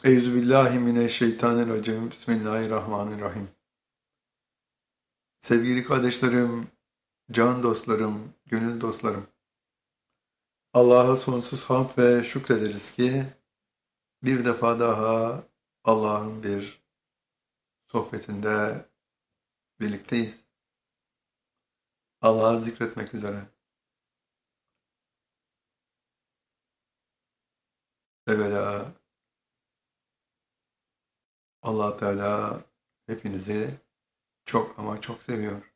Euzubillahimineşşeytanirracim. Bismillahirrahmanirrahim. Sevgili kardeşlerim, can dostlarım, gönül dostlarım. Allah'a sonsuz hamd ve şükrederiz ki bir defa daha Allah'ın bir sohbetinde birlikteyiz. Allah'ı zikretmek üzere. Evvela Allah Teala hepinizi çok ama çok seviyor.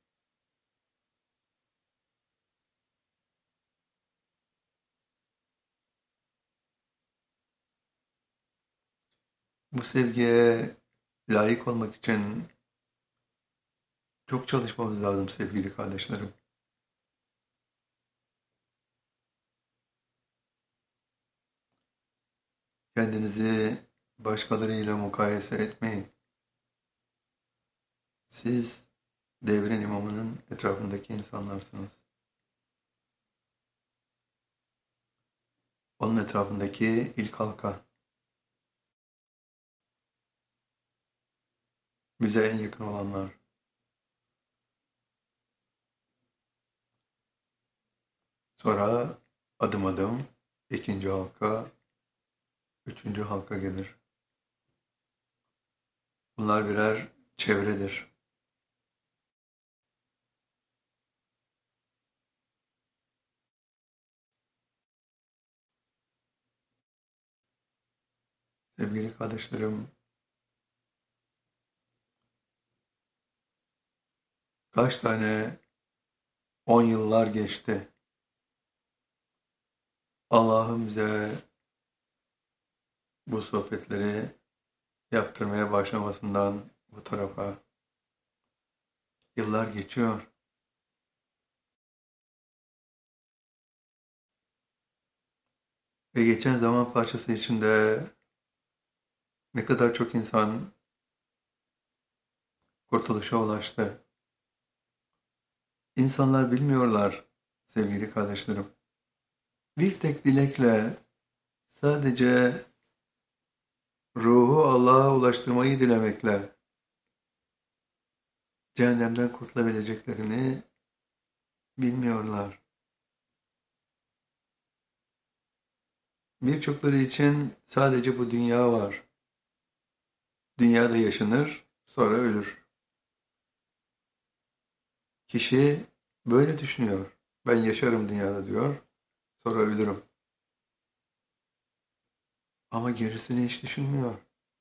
Bu sevgiye layık olmak için çok çalışmamız lazım sevgili kardeşlerim. Kendinizi başkalarıyla mukayese etmeyin. Siz devrin imamının etrafındaki insanlarsınız. Onun etrafındaki ilk halka. Bize en yakın olanlar. Sonra adım adım ikinci halka, üçüncü halka gelir. Bunlar birer çevredir. Sevgili kardeşlerim, kaç tane 10 yıllar geçti. Allah'ım bize bu sohbetleri yaptırmaya başlamasından bu tarafa yıllar geçiyor. Ve geçen zaman parçası içinde ne kadar çok insan kurtuluşa ulaştı. İnsanlar bilmiyorlar sevgili kardeşlerim. Bir tek dilekle sadece ruhu Allah'a ulaştırmayı dilemekle cehennemden kurtulabileceklerini bilmiyorlar. Birçokları için sadece bu dünya var. Dünyada yaşanır, sonra ölür. Kişi böyle düşünüyor. Ben yaşarım dünyada diyor, sonra ölürüm. Ama gerisini hiç düşünmüyor.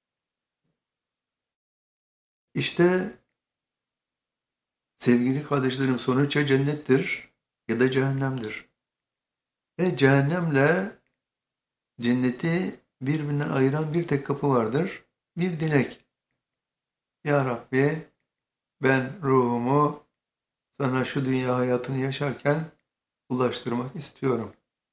İşte sevgili kardeşlerim, sonuç ya cennettir ya da cehennemdir. Ve cehennemle cenneti birbirinden ayıran bir tek kapı vardır. Bir dilek. Ya Rabbi, ben ruhumu sana şu dünya hayatını yaşarken ulaştırmak istiyorum.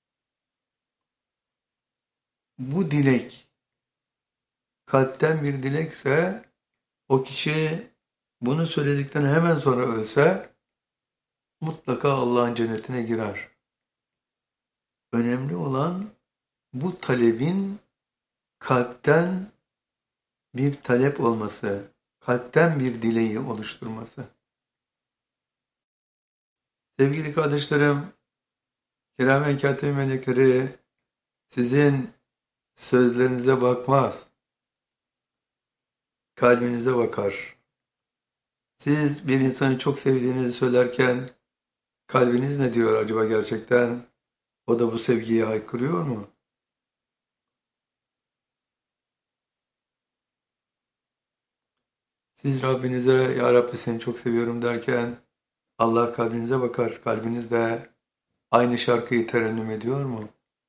Bu dilek kalpten bir dilekse, o kişi bunu söyledikten hemen sonra ölse mutlaka Allah'ın cennetine girer. Önemli olan bu talebin kalpten bir talep olması, kalpten bir dileği oluşturması. Sevgili kardeşlerim, kiramen kâtibîn melekleri sizin sözlerinize bakmaz, kalbinize bakar. Siz bir insanı çok sevdiğinizi söylerken kalbiniz ne diyor acaba gerçekten? O da bu sevgiyi haykırıyor mu? Siz Rabbinize Ya Rabbi seni çok seviyorum derken Allah kalbinize bakar. Kalbiniz de aynı şarkıyı terennüm ediyor mu?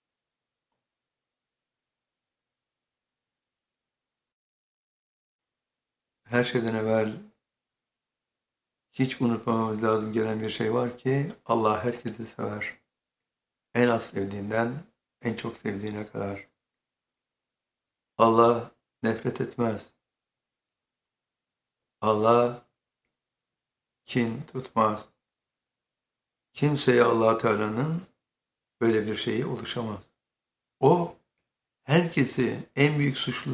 Her şeyden evvel hiç unutmamamız lazım gelen bir şey var ki Allah herkesi sever. En az sevdiğinden en çok sevdiğine kadar. Allah nefret etmez. Allah kin tutmaz. Kimseye Allah Teala'nın böyle bir şeyi oluşamaz. O herkesi en büyük suçlu